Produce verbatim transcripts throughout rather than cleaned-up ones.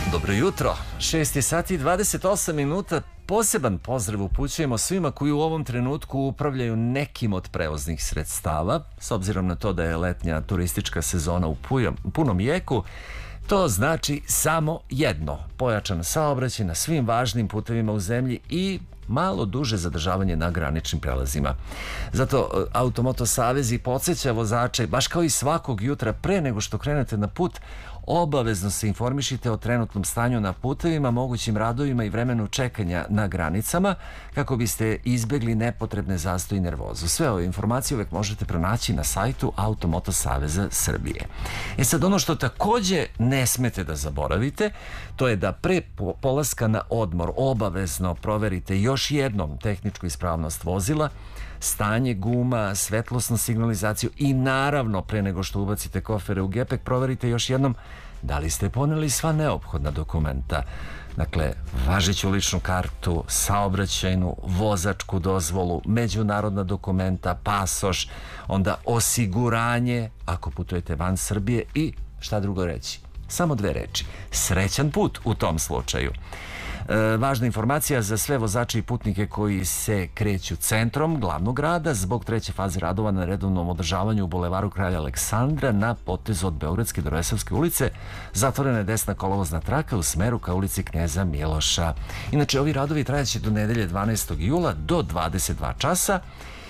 Dobro jutro, šest je sati i dvadeset osam minuta. Poseban pozdrav upućujemo svima koji u ovom trenutku upravljaju nekim od prevoznih sredstava. S obzirom na to da je letnja turistička sezona u punom jeku, to znači samo jedno: pojačan saobraćaj na svim važnim putevima u zemlji i malo duže zadržavanje na graničnim prelazima. Zato Automoto Savez i podsjeća vozače, baš kao i svakog jutra pre nego što krenete na put, obavezno se informišite o trenutnom stanju na putevima, mogućim radovima i vremenu čekanja na granicama, kako biste izbjegli nepotrebne zastoje i nervozu. Sve ove informacije uvek možete pronaći na sajtu Automoto Saveza Srbije. E sad, ono što takođe ne smete da zaboravite, to je da pre polaska na odmor obavezno proverite još jednom tehničku ispravnost vozila, stanje guma, svetlosnu signalizaciju i naravno pre nego što ubacite kofere u gepek proverite još jednom da li ste poneli sva neophodna dokumenta. Dakle, važeću ličnu kartu, saobraćajnu, vozačku dozvolu, međunarodna dokumenta, pasoš, onda osiguranje ako putujete van Srbije i šta drugo reći? Samo dve reči. Srećan put u tom slučaju. E, važna informacija za sve vozače i putnike koji se kreću centrom glavnog grada zbog treće faze radova na redovnom održavanju u Bulevaru Kralja Aleksandra na potezu od Beogradske do Resavske ulice. Zatvorena je desna kolovozna traka u smeru ka ulici Kneza Miloša. Inače, ovi radovi trajaće do nedelje dvanaestog jula do dvadeset dva časa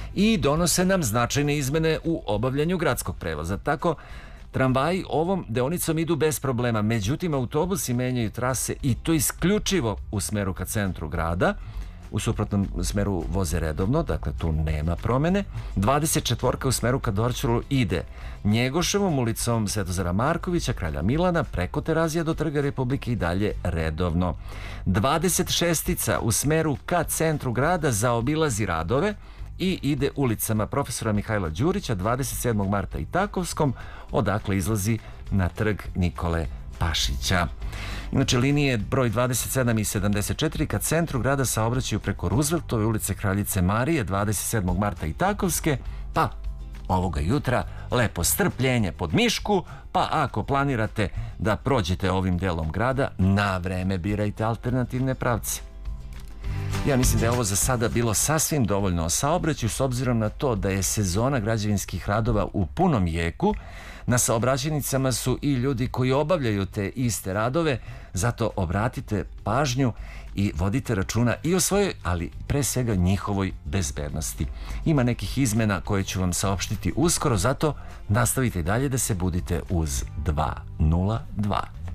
i donose nam značajne izmene u obavljanju gradskog prevoza. Tako, tramvaji ovom deonicom idu bez problema, međutim autobusi menjaju trase i to isključivo u smeru ka centru grada. U suprotnom smeru voze redovno, dakle tu nema promene. dvadeset četvorka u smeru ka Dorćolu ide Njegoševom ulicom Svetozara Markovića, Kralja Milana, preko Terazija do Trga Republike i dalje redovno. dvadeset šestica u smeru ka centru grada zaobilazi radove i ide ulicama Profesora Mihajla Đurića, dvadeset sedmog marta i Takovskom, odakle izlazi na Trg Nikole Pašića. Inače, linije broj dvadeset sedam i sedamdeset četiri ka centru grada saobraćaju preko Rooseveltove ulice Kraljice Marije, dvadeset sedmog marta i Takovske, pa ovoga jutra lepo strpljenje pod mišku, pa ako planirate da prođete ovim delom grada, na vreme birajte alternativne pravce. Ja mislim da je ovo za sada bilo sasvim dovoljno o saobraćaju, s obzirom na to da je sezona građevinskih radova u punom jeku. Na saobraćajnicama su i ljudi koji obavljaju te iste radove, zato obratite pažnju i vodite računa i o svojoj, ali pre svega njihovoj bezbednosti. Ima nekih izmena koje ću vam saopštiti uskoro, zato nastavite dalje da se budite uz dva nula dva.